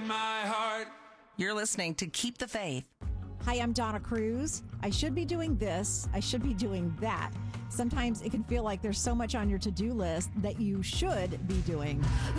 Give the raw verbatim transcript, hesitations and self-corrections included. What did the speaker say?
my heart. You're listening to Keep the Faith. Hi, I'm Donna Cruz. I should be doing this. I should be doing that. Sometimes it can feel like there's so much on your to-do list that you should be doing.